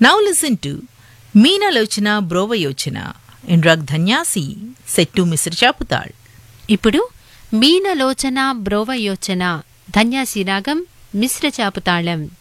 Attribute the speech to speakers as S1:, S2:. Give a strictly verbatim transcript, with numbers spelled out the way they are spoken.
S1: Now listen to Meenalochana Brovayochana in Rag Dhanyasi set to Mister Chaputal.
S2: ఇప్పుడు మీనలోచన బ్రోవయోచన ధన్యాసి రాగం మిశ్ర చాపుతాళం.